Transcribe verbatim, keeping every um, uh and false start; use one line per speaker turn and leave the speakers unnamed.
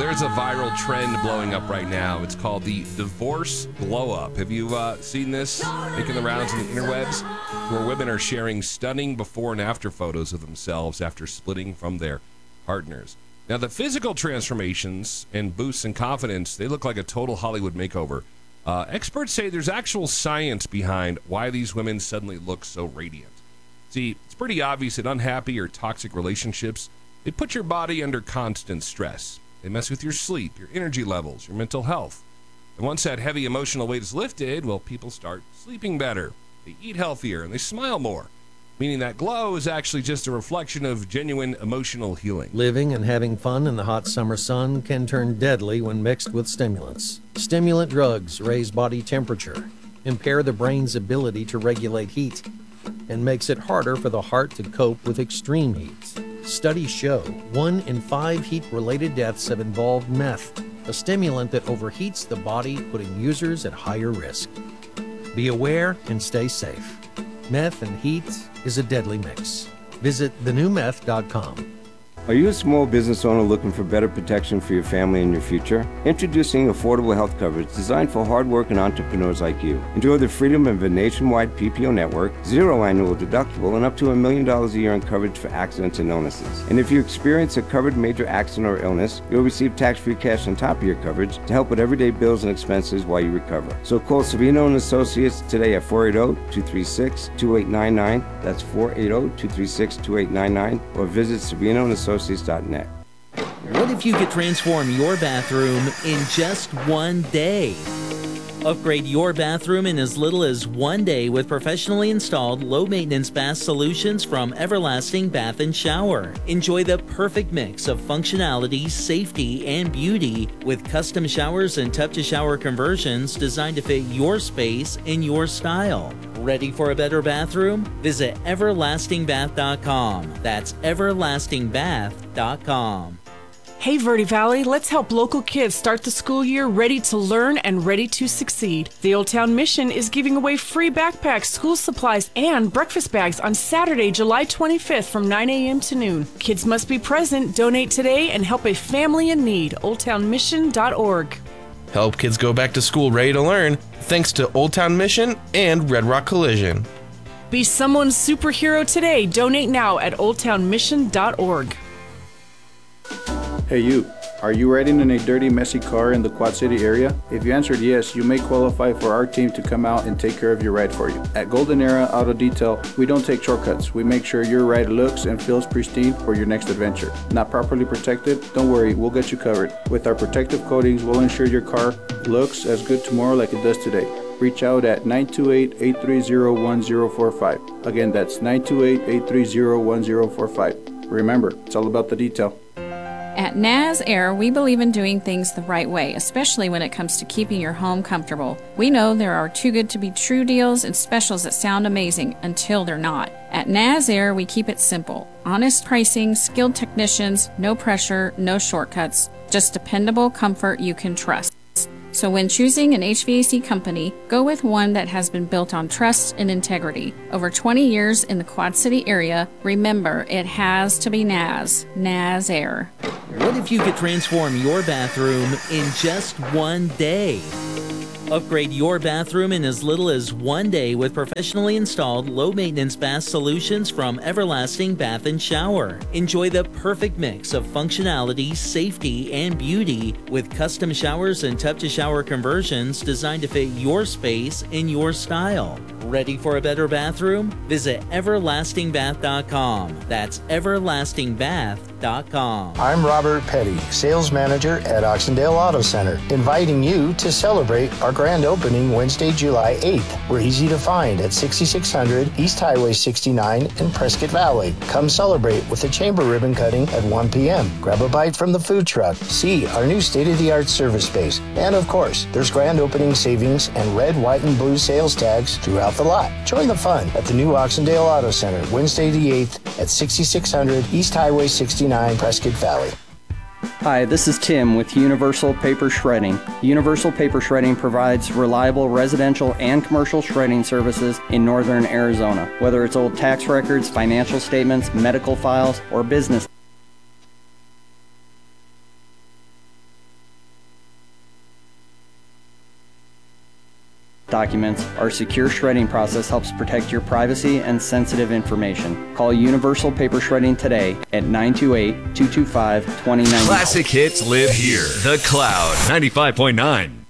there's a viral trend blowing up right now. It's called the divorce blow up. Have you uh, seen this making the rounds on the interwebs? Where women are sharing stunning before and after photos of themselves after splitting from their partners. Now, the physical transformations and boosts in confidence, they look like a total Hollywood makeover. Uh, experts say there's actual science behind why these women suddenly look so radiant. See, it's pretty obvious that unhappy or toxic relationships, they put your body under constant stress. They mess with your sleep, your energy levels, your mental health. And once that heavy emotional weight is lifted, well, people start sleeping better. They eat healthier and they smile more. Meaning that glow is actually just a reflection of genuine emotional healing.
Living and having fun in the hot summer sun can turn deadly when mixed with stimulants. Stimulant drugs raise body temperature, impair the brain's ability to regulate heat, and makes it harder for the heart to cope with extreme heat. Studies show one in five heat-related deaths have involved meth, a stimulant that overheats the body, putting users at higher risk. Be aware and stay safe. Meth and heat is a deadly mix. Visit the new meth dot com.
Are you a small business owner looking for better protection for your family and your future? Introducing affordable health coverage designed for hardworking entrepreneurs like you. Enjoy the freedom of a nationwide P P O network, zero annual deductible, and up to a million dollars a year in coverage for accidents and illnesses. And if you experience a covered major accident or illness, you'll receive tax-free cash on top of your coverage to help with everyday bills and expenses while you recover. So call Savino and Associates today at four eight zero, two three six, two eight nine nine. That's four eight zero, two three six, two eight nine nine. Or visit Savino and Associates.
What if you could transform your bathroom in just one day? Upgrade your bathroom in as little as one day with professionally installed low-maintenance bath solutions from Everlasting Bath and Shower. Enjoy the perfect mix of functionality, safety, and beauty with custom showers and tub-to-shower conversions designed to fit your space and your style. Ready for a better bathroom? Visit everlasting bath dot com. That's everlasting bath dot com.
Hey Verde Valley, let's help local kids start the school year ready to learn and ready to succeed. The Old Town Mission is giving away free backpacks, school supplies, and breakfast bags on Saturday, July twenty-fifth from nine a.m. to noon. Kids must be present, donate today, and help a family in need. old town mission dot org.
Help kids go back to school ready to learn thanks to Old Town Mission and Red Rock Collision.
Be someone's superhero today. Donate now at old town mission dot org.
Hey you, are you riding in a dirty, messy car in the Quad City area? If you answered yes, you may qualify for our team to come out and take care of your ride for you. At Golden Era Auto Detail, we don't take shortcuts. We make sure your ride looks and feels pristine for your next adventure. Not properly protected? Don't worry, we'll get you covered. With our protective coatings, we'll ensure your car looks as good tomorrow like it does today. Reach out at nine two eight, eight three zero, one zero four five. Again, that's nine two eight, eight three zero, one zero four five. Remember, it's all about the detail.
At Naz Air, we believe in doing things the right way, especially when it comes to keeping your home comfortable. We know there are too good to be true deals and specials that sound amazing until they're not. At Naz Air, we keep it simple. Honest pricing, skilled technicians, no pressure, no shortcuts, just dependable comfort you can trust. So when choosing an H V A C company, go with one that has been built on trust and integrity. Over twenty years in the Quad City area, remember, it has to be Naz. Naz Air.
What if you could transform your bathroom in just one day? Upgrade your bathroom in as little as one day with professionally installed low-maintenance bath solutions from Everlasting Bath and Shower. Enjoy the perfect mix of functionality, safety, and beauty with custom showers and tub-to-shower conversions designed to fit your space and your style. Ready for a better bathroom? Visit everlasting bath dot com. That's everlasting bath dot com.
I'm Robert Petty, sales manager at Oxendale Auto Center, inviting you to celebrate our grand opening Wednesday, July eighth. We're easy to find at sixty-six hundred East Highway sixty-nine in Prescott Valley. Come celebrate with a chamber ribbon cutting at one p.m. Grab a bite from the food truck, see our new state-of-the-art service space, and of course, there's grand opening savings and red, white, and blue sales tags throughout the lot. Join the fun at the new Oxendale Auto Center, Wednesday the eighth at sixty-six hundred East Highway sixty-nine, Prescott Valley.
Hi, this is Tim with Universal Paper Shredding. Universal Paper Shredding provides reliable residential and commercial shredding services in northern Arizona. Whether it's old tax records, financial statements, medical files, or business documents, our secure shredding process helps protect your privacy and sensitive information. Call Universal Paper Shredding today at nine two eight, two two five, two zero nine zero.
Classic hits live here. The Cloud, ninety-five point nine.